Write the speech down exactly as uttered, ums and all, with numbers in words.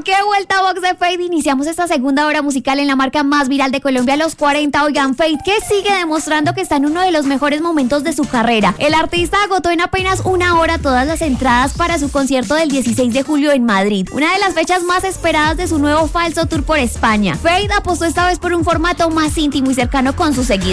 ¿Con qué vuelta box de Feid iniciamos esta segunda hora musical en la marca más viral de Colombia, Los cuarenta? Oigan, Feid, que sigue demostrando que está en uno de los mejores momentos de su carrera. El artista agotó en apenas una hora todas las entradas para su concierto del dieciséis de julio en Madrid, una de las fechas más esperadas de su nuevo falso tour por España. Feid apostó esta vez por un formato más íntimo y cercano con sus seguidores.